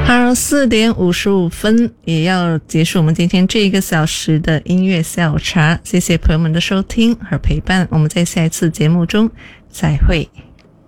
好，4:55也要结束我们今天这1个小时的音乐下午茶，谢谢朋友们的收听和陪伴，我们在下一次节目中再会。